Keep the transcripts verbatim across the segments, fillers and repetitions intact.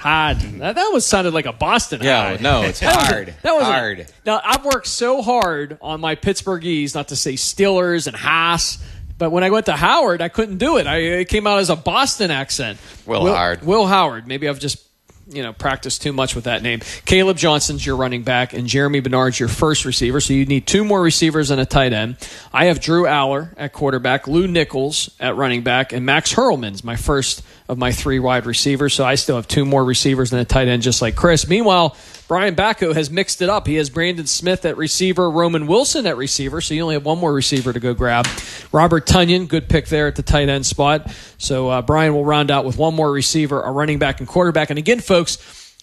Hard. That, that was sounded like a Boston Yeah, hard. no, it's That was a- hard. that was a- hard. now, I've worked so hard on my Pittsburghese, not to say Steelers and Haas, but when I went to Howard, I couldn't do it. I, it came out as a Boston accent. Will Howard. Will Howard. Maybe I've just you know, practiced too much with that name. Caleb Johnson's your running back, and Jeremy Bernard's your first receiver. So you need two more receivers and a tight end. I have Drew Aller at quarterback, Lou Nichols at running back, and Max Hurlman's my first of my three wide receivers. So I still have two more receivers and a tight end, just like Chris. Meanwhile, Brian Bacco has mixed it up. He has Brandon Smith at receiver, Roman Wilson at receiver, so you only have one more receiver to go grab. Robert Tonyan, good pick there at the tight end spot. So uh, Brian will round out with one more receiver, a running back, and quarterback. And again, folks,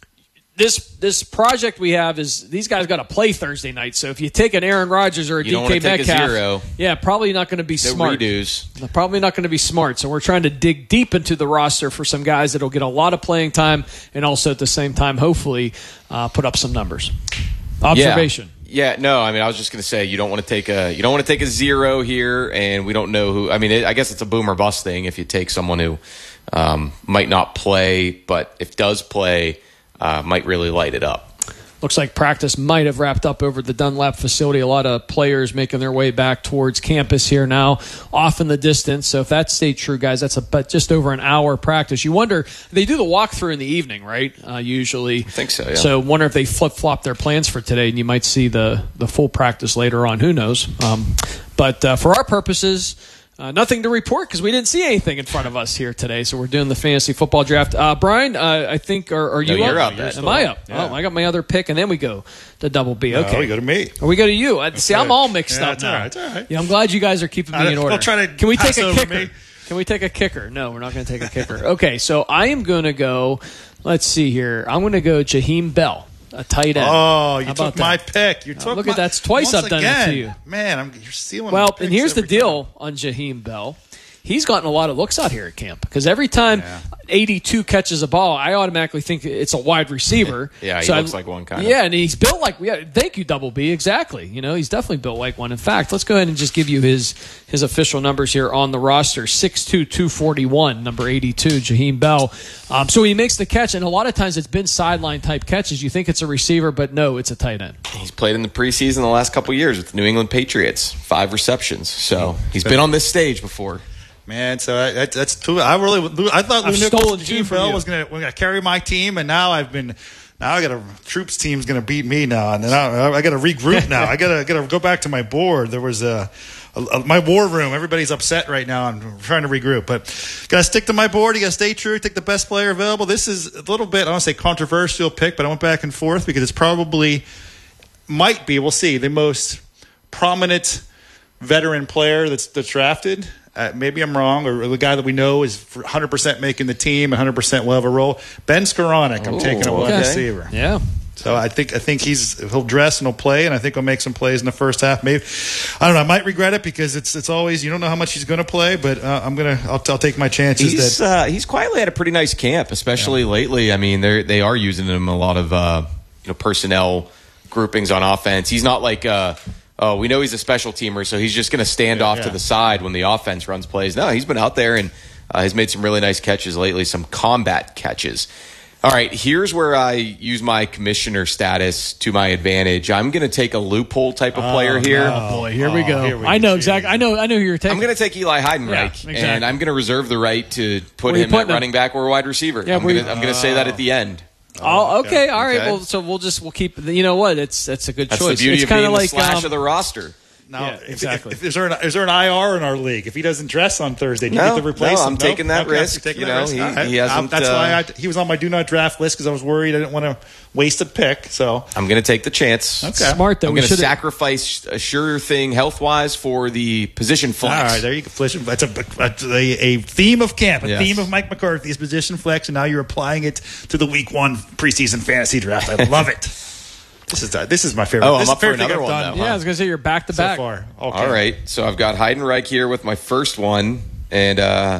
this this project we have is these guys got to play Thursday night. So if you take an Aaron Rodgers or a You D don't wanna K take a Metcalf, zero. yeah, probably not going to be No smart. redos. Probably not going to be smart. So we're trying to dig deep into the roster for some guys that'll get a lot of playing time and also at the same time, hopefully, uh, put up some numbers. Observation. Yeah. yeah, no, I mean, I was just going to say you don't want to take a you don't want to take a zero here, and we don't know who. I mean, it, I guess it's a boom or bust thing if you take someone who um, might not play, but if does play, uh, might really light it up. Looks like practice might have wrapped up over the Dunlap facility. A lot of players making their way back towards campus here now, off in the distance. So if that stayed true, guys, that's about just over an hour practice. You wonder, they do the walkthrough in the evening, right? Uh, usually. I think so, yeah. So wonder if they flip-flop their plans for today, and you might see the, the full practice later on. Who knows? Um, but uh, for our purposes, Uh, nothing to report because we didn't see anything in front of us here today. So we're doing the fantasy football draft. Uh, Brian, uh, I think, are, are you No, up? you're up. Am You're I still up? up. Yeah. Oh, I got my other pick, and then we go to double B. Okay. No, we go to me. Or we go to you. I, see, I'm right. all mixed Yeah, up it's now. all right, it's all right. Yeah, I'm glad you guys are keeping me I- in order. don't try to Can we take pass a over kicker? me. Can we take a kicker? No, we're not going to take a kicker. Okay, so I am going to go, let's see here. I'm going to go Jaheim Bell, a tight end. Oh, you How took about my that? pick. You Now, took look my, at that's twice once I've done it again. to you. Man, I'm, you're stealing Well, my picks and here's the every deal time. on Jaheim Bell. He's gotten a lot of looks out here at camp because every time Yeah. eighty-two catches a ball, I automatically think it's a wide receiver. Yeah, he So looks I- like one kind of. Yeah, and he's built like yeah, thank you, Double B. Exactly. You know, he's definitely built like one. In fact, let's go ahead and just give you his his official numbers here on the roster: six two, two forty-one, number eighty-two, Jaheim Bell. Um, so he makes the catch, and a lot of times it's been sideline type catches. You think it's a receiver, but no, it's a tight end. He's played in the preseason the last couple of years with the New England Patriots, five receptions. So he's been on this stage before. Man, so I, that, that's too. I really, I thought Lou I've Nichols stolen and two Gene from Bell you. was gonna, gonna carry my team, and now I've been. Now I got a troops team's gonna beat me now, and then I, I got to regroup now. I gotta gotta go back to my board. There was a, a, a my war room. Everybody's upset right now. I'm trying to regroup, but gotta stick to my board. You gotta stay true. Take the best player available. This is a little bit. I don't want to say controversial pick, but I went back and forth because it's probably might be. We'll see the most prominent veteran player that's that's drafted. Uh, maybe I'm wrong, or the guy that we know is one hundred percent making the team, one hundred percent will have a role. Ben Skoranek, I'm Ooh, taking a wide okay. receiver. Yeah. So I think I think he's he'll dress and he'll play, and I think he'll make some plays in the first half. Maybe I don't know. I might regret it because it's it's always you don't know how much he's going to play, but uh, I'm gonna I'll, I'll take my chances. He's that uh, he's quietly had a pretty nice camp, especially yeah. lately. I mean, they they are using him a lot of uh, you know personnel groupings on offense. He's not like. Uh, Oh, we know he's a special teamer, so he's just going to stand Yeah, off yeah. to the side when the offense runs plays. No, he's been out there and uh, has made some really nice catches lately, some combat catches. All right, here's where I use my commissioner status to my advantage. I'm going to take a loophole type of player here. Oh boy, here we Oh, go. here we I know go. exactly. I know. I know who you're taking. I'm going to take Eli Heidenreich, Yeah, exactly. and I'm going to reserve the right to put Where you him putting at him? running back or wide receiver. Yeah, I'm where going you- to I'm going to say that at the end. Oh, okay, okay. all right. Okay. Well, so we'll just we'll keep. You know what? It's that's a good That's choice. the beauty it's of being kinda the like slash um, of the roster. now Yeah, if, exactly. if, if, is there an is there an I R in our league? If he doesn't dress on Thursday, do you No, get to replace no, him? I'm taking that Okay, risk. you're taking You that know, risk. he- All right. he hasn't, Uh, that's uh, why I, he was on my do not draft list because I was worried I didn't want to waste a pick. So I'm going to take the chance. Okay. smart though. I'm We going to should've- sacrifice a sure thing health wise for the position flex. all right, there you go. Flex. That's a, that's a a theme of camp, a Yes. theme of Mike McCarthy is position flex, and now you're applying it to the week one preseason fantasy draft. I love it. This is this is my favorite. Oh, I'm this up is for the favorite thing another I've one, done though, Yeah, I was gonna say you're back to so back. far. Okay. All right, so I've got Heidenreich here with my first one, and uh,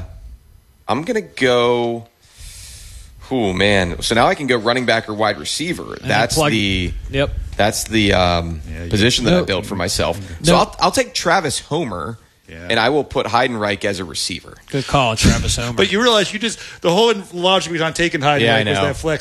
I'm going to go. Oh man! So now I can go running back or wide receiver. That's plug- the Yep. that's the um, Yeah, you- position that No. I built for myself. So No. I'll, I'll take Travis Homer, Yeah. and I will put Heidenreich as a receiver. Good call, Travis Homer. But you realize you just the whole logic behind taking Heidenreich Yeah, I was know. that flex.